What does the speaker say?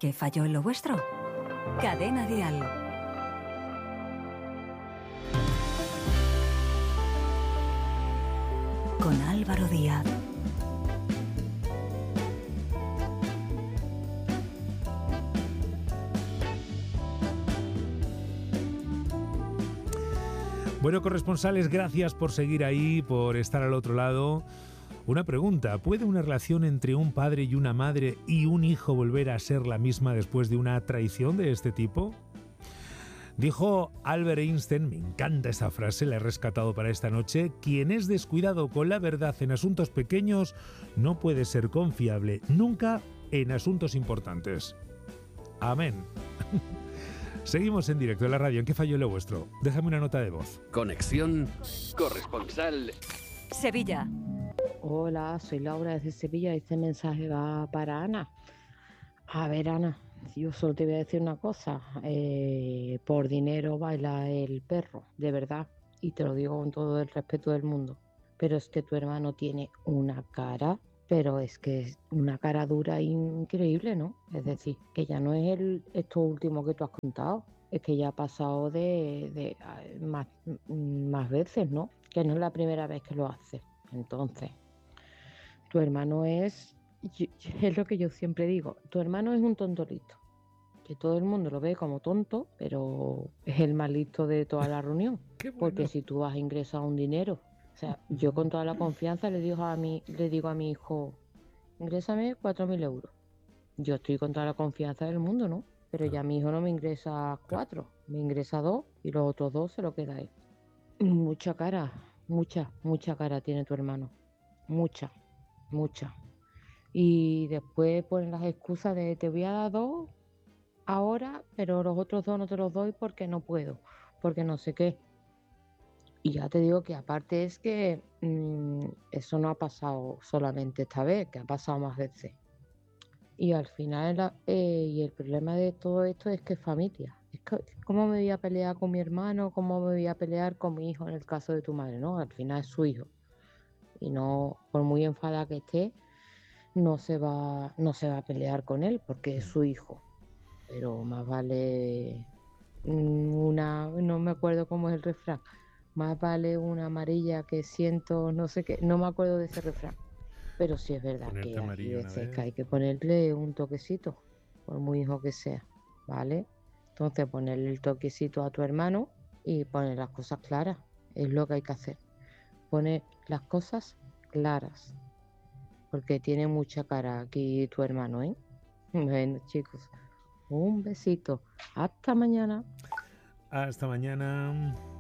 ¿Qué falló en lo vuestro? Cadena Dial. Con Álvaro Díaz. Bueno, corresponsales, gracias por seguir ahí, por estar al otro lado. Una pregunta, ¿puede una relación entre un padre y una madre y un hijo volver a ser la misma después de una traición de este tipo? Dijo Albert Einstein, me encanta esa frase, la he rescatado para esta noche: quien es descuidado con la verdad en asuntos pequeños no puede ser confiable nunca en asuntos importantes. Amén. Seguimos en directo en la radio. ¿En qué falló lo vuestro? Déjame una nota de voz. Conexión corresponsal Sevilla. Hola, soy Laura desde Sevilla. Este mensaje va para Ana. A ver, Ana, yo solo te voy a decir una cosa. Por dinero baila el perro, de verdad. Y te lo digo con todo el respeto del mundo. Pero es que tu hermano tiene una cara, pero es que es una cara dura increíble, ¿no? Es decir, que ya no es esto último que tú has contado. Es que ya ha pasado de más veces, ¿no? Que no es la primera vez que lo hace. Entonces, tu hermano es lo que yo siempre digo, tu hermano es un tontolito, que todo el mundo lo ve como tonto, pero es el más listo de toda la reunión. Bueno. Porque si tú vas a ingresar un dinero, o sea, yo con toda la confianza le digo a mi hijo, ingrésame 4.000 euros. Yo estoy con toda la confianza del mundo, ¿no? Pero ya mi hijo no me ingresa 4, me ingresa 2 y los otros 2 se lo queda él. Mucha cara tiene tu hermano. Mucha. Y después ponen las excusas de te voy a dar 2 ahora, pero los otros 2 no te los doy porque no puedo, porque no sé qué. Y ya te digo que aparte es que eso no ha pasado solamente esta vez, que ha pasado más veces. Y al final, y el problema de todo esto es que es familia. Es que, ¿cómo me voy a pelear con mi hermano? ¿Cómo me voy a pelear con mi hijo en el caso de tu madre? No, al final es su hijo. Y no, por muy enfadada que esté, no se va a pelear con él porque es su hijo. Pero más vale no me acuerdo cómo es el refrán, más vale una amarilla que cientos, no sé qué, no me acuerdo de ese refrán. Pero sí es verdad Ponerte que hay amarillo una veces vez. que hay que ponerle un toquecito, por muy hijo que sea, ¿vale? Entonces ponerle el toquecito a tu hermano y poner las cosas claras, es lo que hay que hacer. Poner las cosas claras, porque tiene mucha cara aquí tu hermano, ¿eh? Bueno, chicos, un besito. Hasta mañana. Hasta mañana.